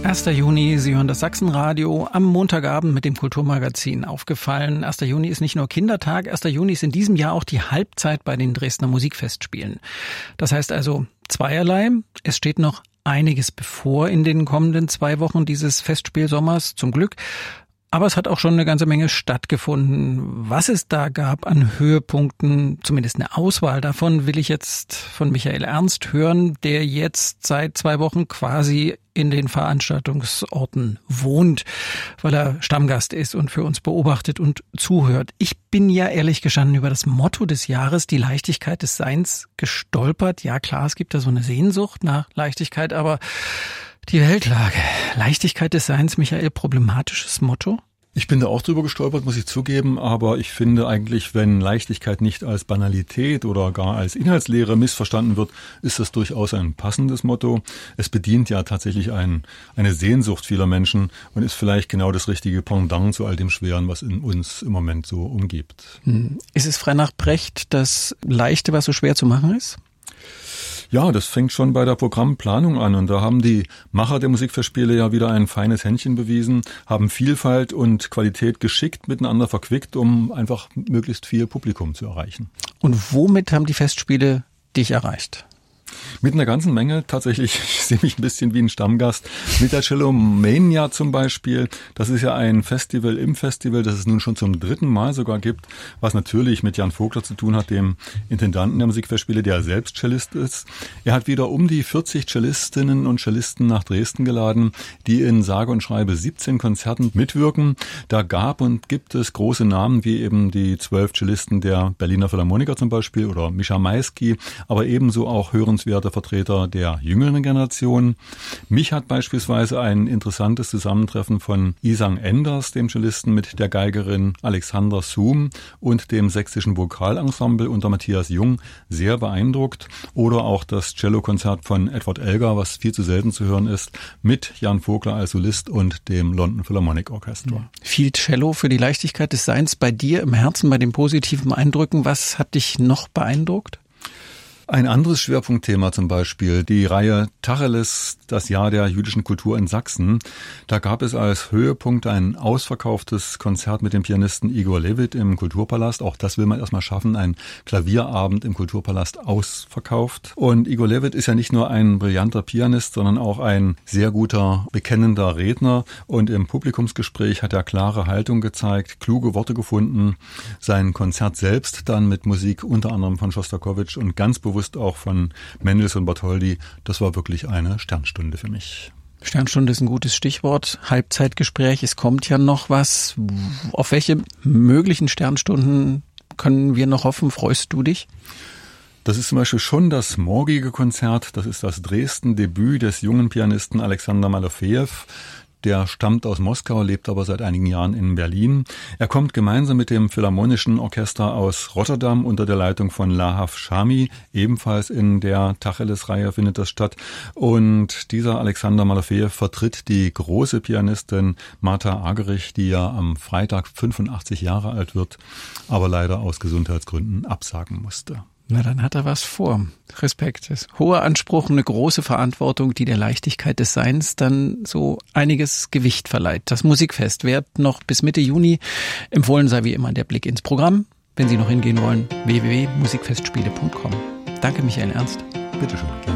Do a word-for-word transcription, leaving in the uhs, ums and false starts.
erster Juni, Sie hören das Sachsenradio am Montagabend mit dem Kulturmagazin. Aufgefallen, erster Juni ist nicht nur Kindertag, erster Juni ist in diesem Jahr auch die Halbzeit bei den Dresdner Musikfestspielen. Das heißt also zweierlei, es steht noch einiges bevor in den kommenden zwei Wochen dieses Festspielsommers, zum Glück. Aber es hat auch schon eine ganze Menge stattgefunden. Was es da gab an Höhepunkten, zumindest eine Auswahl davon, will ich jetzt von Michael Ernst hören, der jetzt seit zwei Wochen quasi in den Veranstaltungsorten wohnt, weil er Stammgast ist und für uns beobachtet und zuhört. Ich bin ja ehrlich gestanden über das Motto des Jahres, die Leichtigkeit des Seins, gestolpert. Ja klar, es gibt da so eine Sehnsucht nach Leichtigkeit, aber die Weltlage, Leichtigkeit des Seins, Michael, problematisches Motto? Ich bin da auch drüber gestolpert, muss ich zugeben, aber ich finde eigentlich, wenn Leichtigkeit nicht als Banalität oder gar als Inhaltslehre missverstanden wird, ist das durchaus ein passendes Motto. Es bedient ja tatsächlich ein, eine Sehnsucht vieler Menschen und ist vielleicht genau das richtige Pendant zu all dem Schweren, was in uns im Moment so umgibt. Ist es frei nach Brecht das Leichte, was so schwer zu machen ist? Ja, das fängt schon bei der Programmplanung an und da haben die Macher der Musikfestspiele ja wieder ein feines Händchen bewiesen, haben Vielfalt und Qualität geschickt miteinander verquickt, um einfach möglichst viel Publikum zu erreichen. Und womit haben die Festspiele dich erreicht? Mit einer ganzen Menge tatsächlich. Ich sehe mich ein bisschen wie ein Stammgast. Mit der Cellomania zum Beispiel. Das ist ja ein Festival im Festival, das es nun schon zum dritten Mal sogar gibt, was natürlich mit Jan Vogler zu tun hat, dem Intendanten der Musikfestspiele, der selbst Cellist ist. Er hat wieder um die vierzig Cellistinnen und Cellisten nach Dresden geladen, die in sage und schreibe siebzehn Konzerten mitwirken. Da gab und gibt es große Namen, wie eben die zwölf Cellisten der Berliner Philharmoniker zum Beispiel oder Mischa Maisky, aber ebenso auch hörenswerte Vertreter der jüngeren Generation. Mich hat beispielsweise ein interessantes Zusammentreffen von Isang Enders, dem Cellisten, mit der Geigerin Alexandra Zoom und dem sächsischen Vokalensemble unter Matthias Jung sehr beeindruckt. Oder auch das Cellokonzert von Edward Elgar, was viel zu selten zu hören ist, mit Jan Vogler als Solist und dem London Philharmonic Orchestra. Viel Cello für die Leichtigkeit des Seins bei dir im Herzen, bei den positiven Eindrücken. Was hat dich noch beeindruckt? Ein anderes Schwerpunktthema zum Beispiel, die Reihe Tacheles, das Jahr der jüdischen Kultur in Sachsen. Da gab es als Höhepunkt ein ausverkauftes Konzert mit dem Pianisten Igor Levit im Kulturpalast. Auch das will man erstmal schaffen, ein Klavierabend im Kulturpalast ausverkauft. Und Igor Levit ist ja nicht nur ein brillanter Pianist, sondern auch ein sehr guter, bekennender Redner. Und im Publikumsgespräch hat er klare Haltung gezeigt, kluge Worte gefunden. Sein Konzert selbst dann mit Musik unter anderem von Schostakowitsch und ganz bewusst auch von Mendelssohn Bartholdy, das war wirklich eine Sternstunde für mich. Sternstunde ist ein gutes Stichwort. Halbzeitgespräch, es kommt ja noch was. Auf welche möglichen Sternstunden können wir noch hoffen? Freust du dich? Das ist zum Beispiel schon das morgige Konzert. Das ist das Dresden-Debüt des jungen Pianisten Alexander Malofejew. Der stammt aus Moskau, lebt aber seit einigen Jahren in Berlin. Er kommt gemeinsam mit dem Philharmonischen Orchester aus Rotterdam unter der Leitung von Lahav Shami. Ebenfalls in der Tacheles-Reihe findet das statt. Und dieser Alexander Malofejew vertritt die große Pianistin Martha Argerich, die ja am Freitag fünfundachtzig Jahre alt wird, aber leider aus Gesundheitsgründen absagen musste. Na, dann hat er was vor. Respekt. Das ist hoher Anspruch, eine große Verantwortung, die der Leichtigkeit des Seins dann so einiges Gewicht verleiht. Das Musikfest wird noch bis Mitte Juni. Empfohlen sei wie immer der Blick ins Programm. Wenn Sie noch hingehen wollen, w w w punkt musikfestspiele punkt com. Danke, Michael Ernst. Bitte schön.